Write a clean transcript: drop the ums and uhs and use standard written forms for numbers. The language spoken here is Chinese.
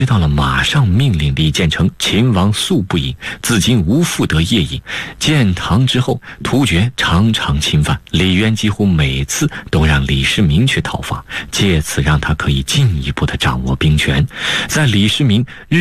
知道了，马上命令李建成：秦王素不饮，自今无复得夜饮。建唐之后，突厥常常侵犯，李渊几乎每次都让李世民去讨伐，借此让他可以进一步的掌握兵权。在李世民